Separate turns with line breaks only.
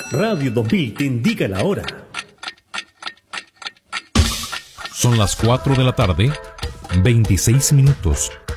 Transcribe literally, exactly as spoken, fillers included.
Radio dos mil te indica la hora.
Son las cuatro de la tarde, veintiséis minutos.